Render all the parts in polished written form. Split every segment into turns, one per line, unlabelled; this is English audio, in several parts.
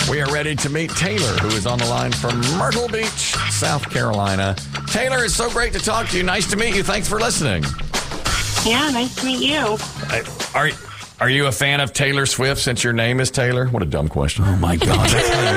We are ready to meet Taylor, who is on the line from Myrtle Beach, South Carolina. Taylor, it's so great to talk to you. Nice to meet you. Thanks for listening.
Yeah, nice to meet you.
Are you a fan of Taylor Swift since your name is Taylor? What a dumb question.
Oh, my God.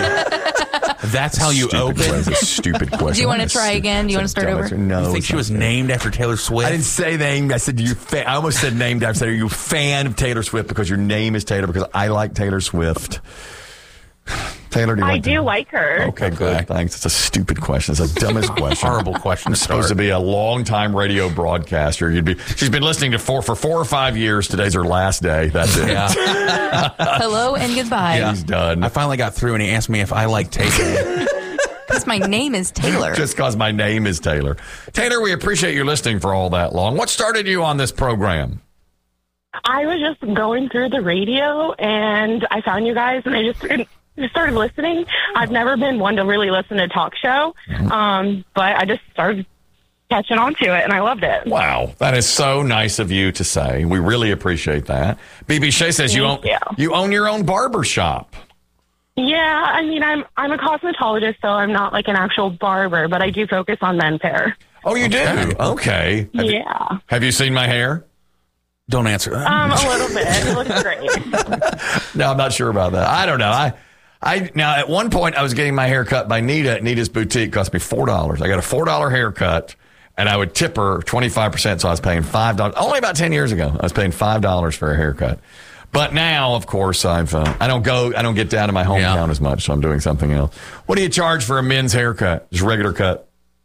That's how you open?
That's a stupid question.
Do you want to try again? Do you want to start over?
No.
You think she was named after Taylor Swift?
I didn't say named. I said I almost said named after. Are you a fan of Taylor Swift because your name is Taylor? Because I like Taylor Swift. Taylor, do you like
I do like her.
Okay, good. Thanks. It's a stupid question. It's the dumbest question.
Horrible question.
I'm supposed to be a long-time radio broadcaster. She's been listening to for 4 or 5 years. Today's her last day. That's it.
Yeah.
Hello and goodbye.
He's done.
I finally got through, and he asked me if I like Taylor.
Because my name is Taylor.
Just because my name is Taylor. Taylor, we appreciate you listening for all that long. What started you on this program?
I was just going through the radio, and I found you guys, and I just started listening. I've never been one to really listen to talk show, but I just started catching on to it, and I loved it.
Wow, that is so nice of you to say. We really appreciate that. BB Shea says you own your own barber shop.
Yeah, I mean, I'm a cosmetologist, so I'm not like an actual barber, but I do focus on men's hair.
Oh, you do? Okay. Have you seen my hair?
Don't answer that.
A little bit. It looks great.
No, I'm not sure about that. I don't know. Now, at one point, I was getting my hair cut by Nita at Nita's Boutique. It cost me $4. I got a $4 haircut, and I would tip her 25%, so I was paying $5. Only about 10 years ago, I was paying $5 for a haircut. But now, of course, I don't get down to my hometown as much, so I'm doing something else. What do you charge for a men's haircut? Just regular cut?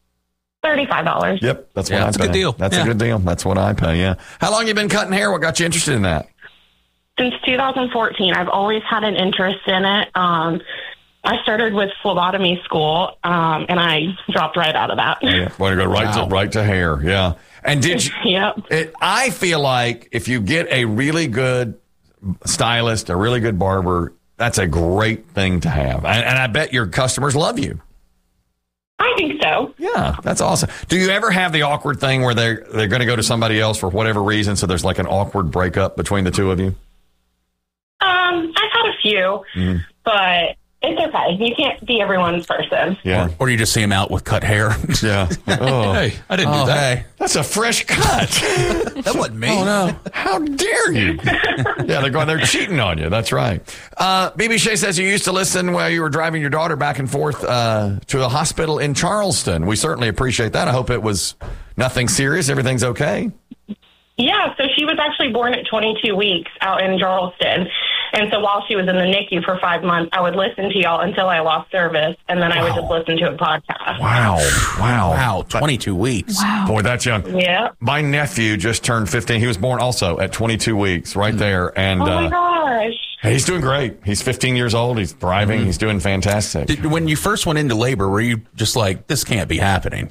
$35.
Yep, that's what I pay.
That's a good deal.
That's a good deal. That's what I pay, yeah. How long have you been cutting hair? What got you interested in that?
Since 2014, I've always had an interest in it. I started with phlebotomy school, and I dropped right out of that.
Yeah. Want to go right to hair, yeah. And did you?
Yep.
I feel like if you get a really good stylist, a really good barber, that's a great thing to have. And I bet your customers love you.
I think so.
Yeah, that's awesome. Do you ever have the awkward thing where they're going to go to somebody else for whatever reason, so there's like an awkward breakup between the two of you?
I've had a few, but it's okay. You can't be everyone's person.
Yeah.
Or you just see him out with cut hair.
Yeah. Oh.
Hey, I didn't do that. Hey.
That's a fresh cut.
That wasn't me. Oh, no.
How dare you? Yeah, they're cheating on you. That's right. BB Shea says you used to listen while you were driving your daughter back and forth to a hospital in Charleston. We certainly appreciate that. I hope it was nothing serious. Everything's okay.
Yeah, so she was actually born at 22 weeks out in Charleston. And so while she was in the NICU for 5 months, I would listen to y'all until I lost service, and then I would just listen to a podcast.
Wow.
22 weeks.
Wow.
Boy, that's young.
Yeah.
My nephew just turned 15. He was born also at 22 weeks, right there. And
Oh, my gosh.
he's doing great. He's 15 years old. He's thriving. He's doing fantastic.
When you first went into labor, were you just like, this can't be happening?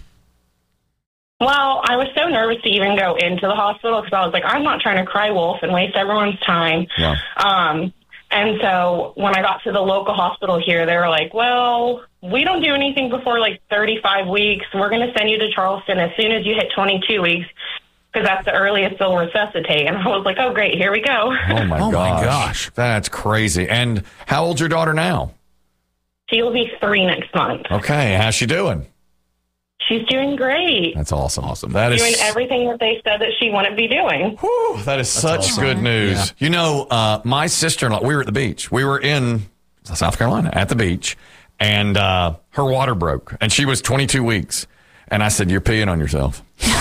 Well, I was so nervous to even go into the hospital because I was like, I'm not trying to cry wolf and waste everyone's time.
Yeah.
And so when I got to the local hospital here, they were like, well, we don't do anything before like 35 weeks. We're going to send you to Charleston as soon as you hit 22 weeks because that's the earliest they'll resuscitate. And I was like, oh, great, here we go.
Oh, my gosh. That's crazy. And how old's your daughter now?
She'll be 3 next month.
Okay. How's she doing?
She's doing great.
That's awesome. That is
doing everything that they said that she wouldn't be doing.
Whew, that is such awesome. Good news. Yeah. You know, my sister-in-law, we were at the beach. We were in South Carolina at the beach, and her water broke, and she was 22 weeks. And I said, you're peeing on yourself.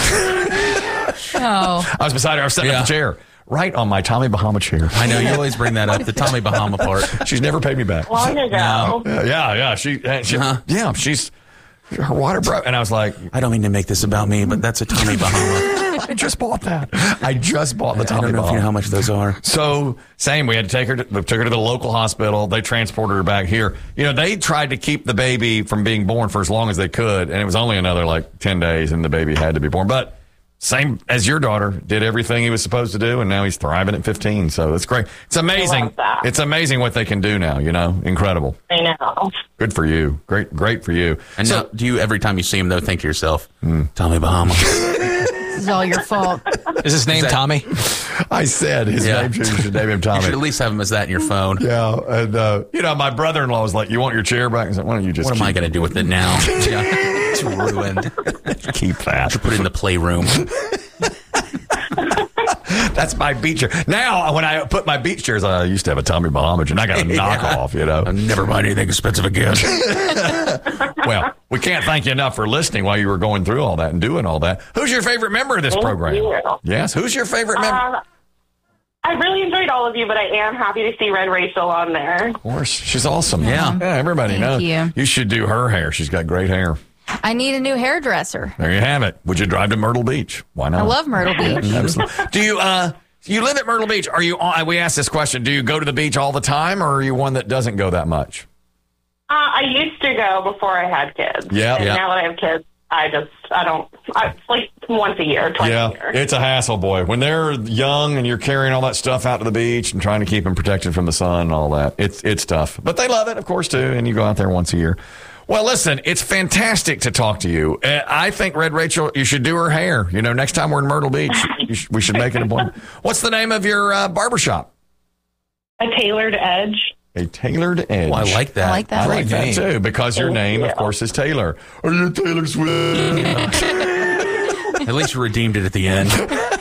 Oh.
I was beside her. I was sitting in the chair. Right on my Tommy Bahama chair.
I know, you always bring that up, the Tommy Bahama part.
She's never paid me back.
Long ago.
No. Yeah. She's... Her water broke, and I was like,
I don't mean to make this about me, but that's a Tommy Bahama.
I just bought that. I just bought the Tommy Bahama.
I don't know if you know how much those are.
So, same. We had to take her. Took her to the local hospital. They transported her back here. You know, they tried to keep the baby from being born for as long as they could, and it was only another like 10 days, and the baby had to be born. But same as your daughter, did everything he was supposed to do, and now he's thriving at 15. So that's great. It's amazing. It's amazing what they can do now. You know, incredible.
I know.
Good for you. Great for you.
And so, now, do you every time you see him though think to yourself, Tommy Bahama?
This is all your fault.
Is his name Tommy?
I said his name. You should name him Tommy.
You should at least have him as that in your phone.
Yeah, and my brother-in-law was like, "You want your chair back?" I said, "Why don't you just?"
What am I going to do with it now? It's ruined.
Keep that.
Put it in the playroom.
That's my beach chair. Now, when I put my beach chairs on, I used to have a Tommy Bahamage, and I got a knockoff,
Never mind anything expensive again.
Well, we can't thank you enough for listening while you were going through all that and doing all that. Who's your favorite member of this program?
You.
Yes, who's your favorite member?
I really enjoyed all of you, but I am happy to see Red Rachel on there.
Of course. She's awesome.
Yeah.
Everybody knows.
You
should do her hair. She's got great hair.
I need a new hairdresser.
There you have it. Would you drive to Myrtle Beach? Why not?
I love Myrtle Beach.
Absolutely. Do you live at Myrtle Beach? We asked this question. Do you go to the beach all the time, or are you one that doesn't go that much?
I used to go before I had kids.
Yeah.
And now that I have kids, it's like once a year, twice a year.
It's a hassle, boy. When they're young and you're carrying all that stuff out to the beach and trying to keep them protected from the sun and all that, it's tough. But they love it, of course, too, and you go out there once a year. Well, listen, it's fantastic to talk to you. I think, Red Rachel, you should do her hair. Next time we're in Myrtle Beach, we should make an appointment. What's the name of your barbershop?
A Tailored Edge.
A Tailored Edge.
Oh, I like that.
I like that.
I like that, too, because your name, of course, is Taylor. Are you Taylor Swift?
At least you redeemed it at the end.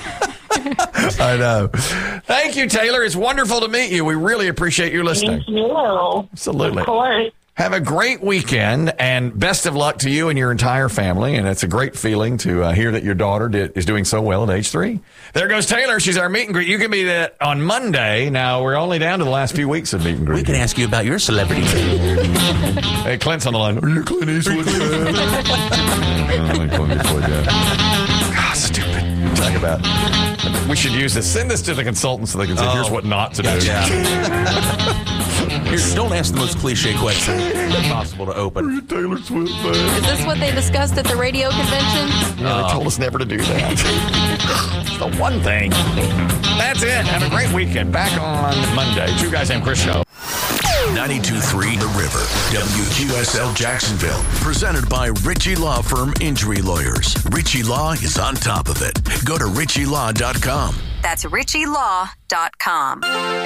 I know. Thank you, Taylor. It's wonderful to meet you. We really appreciate you listening.
Thank you.
Absolutely.
Of course.
Have a great weekend, and best of luck to you and your entire family. And it's a great feeling to hear that your daughter is doing so well at age 3. There goes Taylor. She's our meet and greet. You can be that on Monday. Now, we're only down to the last few weeks of meet and greet.
We can ask you about your celebrity.
Hey, Clint's on the line. Are you Clint Eastwood fan? Clint Eastwood, yeah. God, stupid. Talk about. We should use this. Send this to the consultants so they can say, here's what not to do.
Yeah. Here, don't ask the most cliche question possible to open.
Are you Taylor Swift fan?
Is this what they discussed at the radio convention?
Yeah, they told us never to do that. It's the one thing. That's it. Have a great weekend. Back on Monday. Two Guys Named Chris show.
92.3 The River, WQSL Jacksonville. Presented by Ritchie Law Firm Injury Lawyers. Ritchie Law is on top of it. Go to ritchielaw.com.
That's ritchielaw.com.